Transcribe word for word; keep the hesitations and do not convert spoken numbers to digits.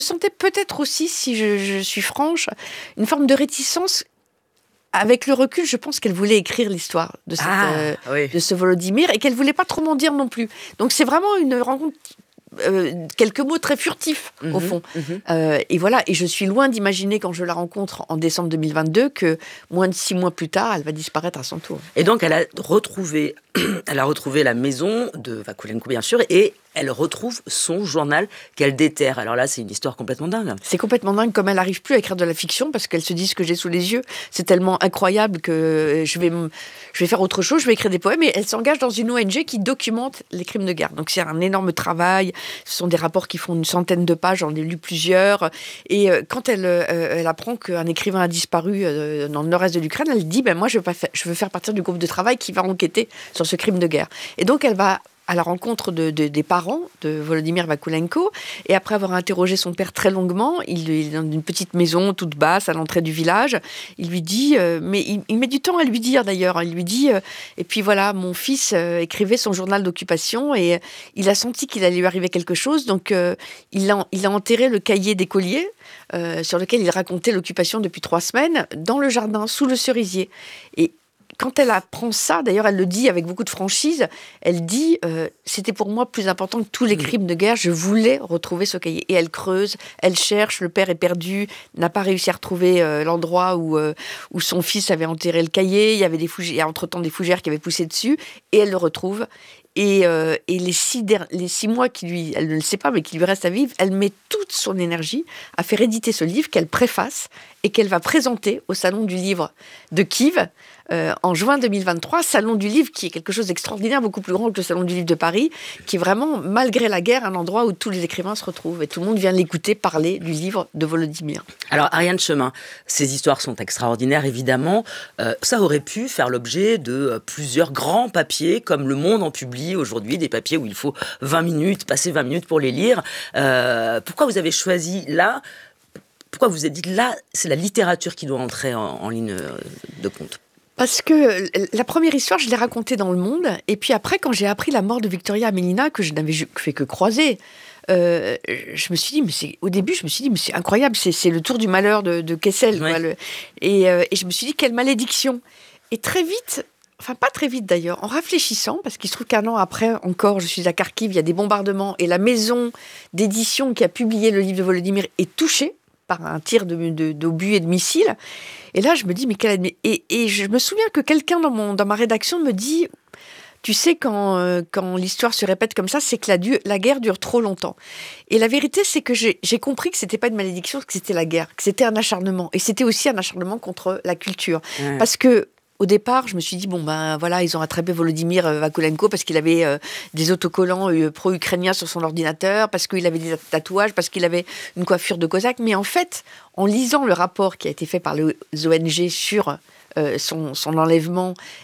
sentais peut-être aussi, si je, je suis franche, une forme de réticence. Avec le recul, je pense qu'elle voulait écrire l'histoire de, cette, Ah, euh, oui. de ce Volodymyr et qu'elle voulait pas trop m'en dire non plus. Donc c'est vraiment une rencontre, euh, quelques mots très furtifs au Mhm, fond. mhm. Euh, et voilà, et je suis loin d'imaginer quand je la rencontre en décembre deux mille vingt-deux que moins de six mois plus tard, elle va disparaître à son tour. Et donc, elle a retrouvé, elle a retrouvé la maison de Vakulenko, bien sûr, et elle retrouve son journal qu'elle déterre. Alors là, c'est une histoire complètement dingue. C'est complètement dingue comme elle n'arrive plus à écrire de la fiction parce qu'elle se dit ce que j'ai sous les yeux. C'est tellement incroyable que je vais, m- je vais faire autre chose, je vais écrire des poèmes. Et elle s'engage dans une O N G qui documente les crimes de guerre. Donc c'est un énorme travail. Ce sont des rapports qui font une centaine de pages, j'en ai lu plusieurs. Et euh, quand elle, euh, elle apprend qu'un écrivain a disparu euh, dans le nord-est de l'Ukraine, elle dit ben, « moi, je veux, pas fa- je veux faire partir du groupe de travail qui va enquêter sur ce crime de guerre ». Et donc elle va à la rencontre de, de, des parents de Volodymyr Vakulenko. Et après avoir interrogé son père très longuement, il, il est dans une petite maison toute basse à l'entrée du village. Il lui dit, euh, mais il, il met du temps à lui dire d'ailleurs, il lui dit, euh, et puis voilà, mon fils euh, écrivait son journal d'occupation et euh, il a senti qu'il allait lui arriver quelque chose, donc euh, il, a, il a enterré le cahier d'écolier euh, sur lequel il racontait l'occupation depuis trois semaines dans le jardin, sous le cerisier. Et quand elle apprend ça, d'ailleurs, elle le dit avec beaucoup de franchise, elle dit euh, « c'était pour moi plus important que tous les crimes de guerre, je voulais retrouver ce cahier ». Et elle creuse, elle cherche, le père est perdu, n'a pas réussi à retrouver euh, l'endroit où, euh, où son fils avait enterré le cahier, il y avait des fougères, il y a entre-temps des fougères qui avaient poussé dessus, et elle le retrouve. Et, euh, et les, six der- les six mois qui lui, elle ne le sait pas, mais qui lui restent à vivre, elle met toute son énergie à faire éditer ce livre qu'elle préface et qu'elle va présenter au Salon du Livre de Kiev euh, en juin deux mille vingt-trois. Salon du Livre qui est quelque chose d'extraordinaire, beaucoup plus grand que le Salon du Livre de Paris, qui est vraiment, malgré la guerre, un endroit où tous les écrivains se retrouvent et tout le monde vient l'écouter parler du livre de Volodymyr. Alors, Ariane Chemin, ces histoires sont extraordinaires, évidemment. Euh, ça aurait pu faire l'objet de euh, plusieurs grands papiers, comme Le Monde en publie aujourd'hui, des papiers où il faut vingt minutes, passer vingt minutes pour les lire. Euh, pourquoi vous avez choisi là, pourquoi vous vous êtes dit là, c'est la littérature qui doit entrer en, en ligne de compte? Parce que la première histoire, je l'ai racontée dans Le Monde. Et puis après, quand j'ai appris la mort de Victoria Amelina, que je n'avais fait que croiser, euh, je me suis dit, mais c'est, au début, je me suis dit, mais c'est incroyable, c'est, c'est le tour du malheur de, de Kessel. Ouais. Quoi, le, et, euh, et je me suis dit, quelle malédiction. Et très vite, enfin pas très vite d'ailleurs, en réfléchissant, parce qu'il se trouve qu'un an après, encore, je suis à Kharkiv, il y a des bombardements, et la maison d'édition qui a publié le livre de Volodymyr est touchée par un tir de, de, d'obus et de missiles. Et là, je me dis, mais quelle... Et, et je me souviens que quelqu'un dans, mon, dans ma rédaction me dit, tu sais, quand, euh, quand l'histoire se répète comme ça, c'est que la, du... la guerre dure trop longtemps. Et la vérité, c'est que j'ai, j'ai compris que c'était pas une malédiction, que c'était la guerre, que c'était un acharnement. Et c'était aussi un acharnement contre la culture. Mmh. Parce que au départ, je me suis dit, bon, ben voilà, ils ont attrapé Volodymyr Vakulenko parce qu'il avait euh, des autocollants euh, pro-ukrainiens sur son ordinateur, parce qu'il avait des tatouages, parce qu'il avait une coiffure de cosaque. Mais en fait, en lisant le rapport qui a été fait par les O N G sur euh, son, son enlèvement